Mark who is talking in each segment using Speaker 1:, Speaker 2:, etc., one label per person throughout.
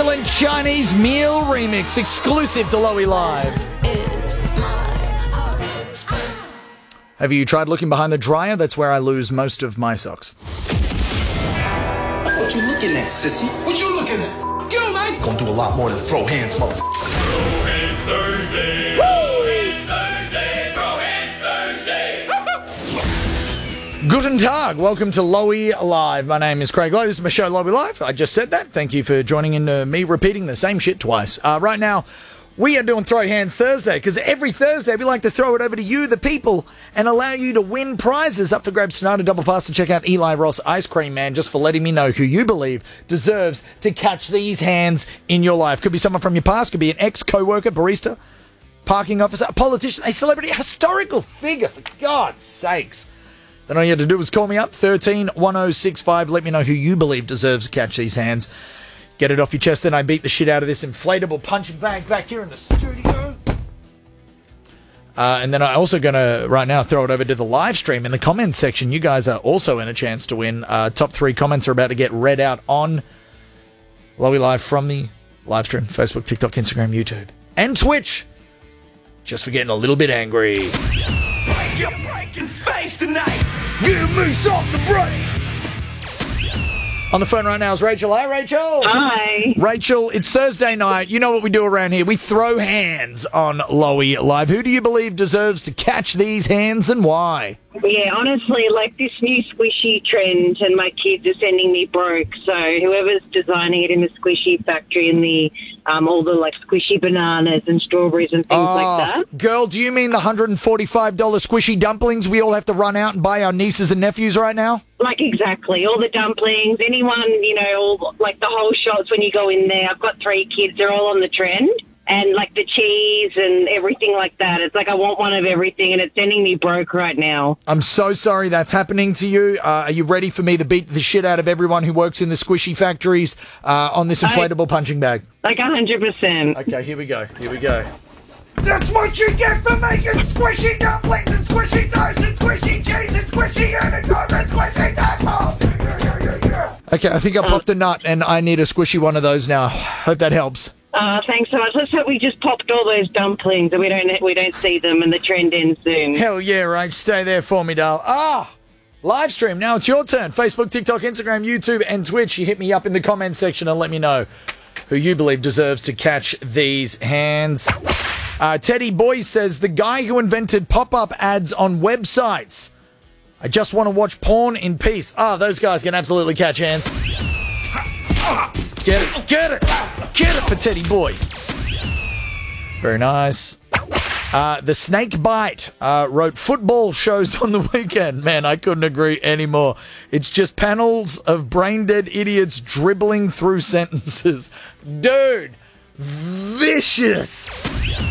Speaker 1: succulent Chinese meal remix exclusive to Lowy Live. Have you tried looking behind the dryer? That's where I lose most of my socks.
Speaker 2: What you looking at, sissy? What you looking at? Go, man! Gonna do a lot more than throw hands, motherfucker.
Speaker 3: Throw hands Thursday. Throw hands Thursday. Throw hands Thursday.
Speaker 1: Guten Tag. Welcome to Lowy Live. My name is Craig Lowe. This is my show, Lowy Live. I just said that. Thank you for joining in me repeating the same shit twice. Right now, we are doing Throw Hands Thursday because every Thursday we like to throw it over to you, the people, and allow you to win prizes. Up for grabs tonight, a double pass to check out Eli Ross Ice Cream Man, just for letting me know who you believe deserves to catch these hands in your life. Could be someone from your past, could be an ex-co-worker, barista, parking officer, a politician, a celebrity, a historical figure, for God's sakes. Then all you have to do is call me up, 131065. Let me know who you believe deserves to catch these hands. Get it off your chest, then I beat the shit out of this inflatable punching bag back here in the studio. And then I'm also going to, right now, throw it over to the live stream. In the comments section, you guys are also in a chance to win. Top 3 comments are about to get read out on Lowy Live from the live stream. Facebook, TikTok, Instagram, YouTube, and Twitch. Just for getting a little bit angry.
Speaker 2: Break your breaking face tonight!
Speaker 1: Give me something to break! On the phone right now is Rachel. Hi, Rachel.
Speaker 4: Hi.
Speaker 1: Rachel, it's Thursday night. You know what we do around here. We throw hands on Lowy Live. Who do you believe deserves to catch these hands and why?
Speaker 4: Yeah, honestly, like this new squishy trend, and my kids are sending me broke. So whoever's designing it in the squishy factory and the all the like squishy bananas and strawberries and things like that.
Speaker 1: Girl, do you mean the $145 squishy dumplings we all have to run out and buy our nieces and nephews right now?
Speaker 4: Like exactly, all the dumplings. Anyone, you know, all like the whole shots when you go in there. I've got 3 kids; they're all on the trend. And, like, the cheese and everything like that. It's like I want one of everything, and it's sending me broke right now.
Speaker 1: I'm so sorry that's happening to you. Are you ready for me to beat the shit out of everyone who works in the squishy factories on this inflatable punching bag?
Speaker 4: Like 100%.
Speaker 1: Okay, here we go. Here we go. That's what you get for making squishy dumplings and squishy toast and squishy cheese and squishy unicorns and squishy tadpoles. Okay, I think I popped a nut, and I need a squishy one of those now. Hope that helps.
Speaker 4: Thanks so much. Let's hope we just popped all those dumplings and we don't see them and the trend ends soon.
Speaker 1: Hell yeah, right. Stay there for me, doll. Live stream. Now it's your turn. Facebook, TikTok, Instagram, YouTube, and Twitch. You hit me up in the comments section and let me know who you believe deserves to catch these hands. Teddy Boy says, the guy who invented pop-up ads on websites. I just want to watch porn in peace. Those guys can absolutely catch hands. Get it. Get it. Get it for Teddy Boy. Very nice. The Snake Bite wrote football shows on the weekend. Man, I couldn't agree anymore. It's just panels of brain-dead idiots dribbling through sentences. Dude, vicious.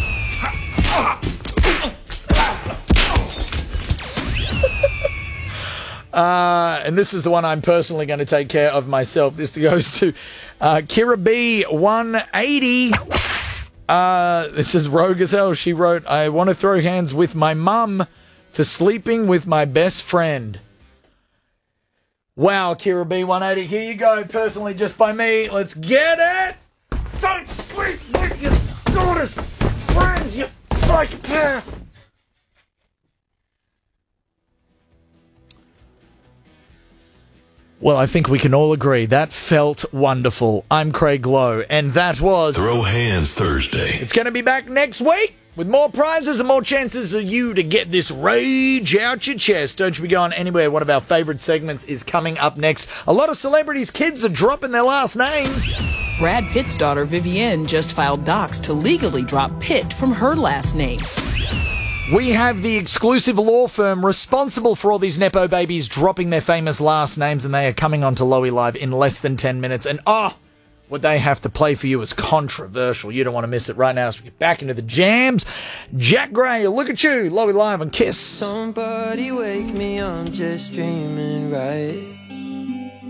Speaker 1: And this is the one I'm personally going to take care of myself. This goes to Kira B 180. This is rogue as hell. She wrote, I want to throw hands with my mum for sleeping with my best friend. Wow, Kira B 180. Here you go, personally just by me. Let's get it. Don't sleep with your daughter's friends, you psychopath. Well, I think we can all agree that felt wonderful. I'm Craig Lowe, and that was
Speaker 3: Throw Hands Thursday.
Speaker 1: It's going to be back next week with more prizes and more chances of you to get this rage out your chest. Don't you be going anywhere. One of our favourite segments is coming up next. A lot of celebrities' kids are dropping their last names.
Speaker 5: Brad Pitt's daughter Vivienne just filed docs to legally drop Pitt from her last name.
Speaker 1: We have the exclusive law firm responsible for all these Nepo babies dropping their famous last names, and they are coming on to Lowy Live in less than 10 minutes. And what they have to play for you is controversial. You don't want to miss it right now as we get back into the jams. Jack Gray, look at you, Lowy Live on Kiss.
Speaker 6: Somebody wake me, I'm just dreaming right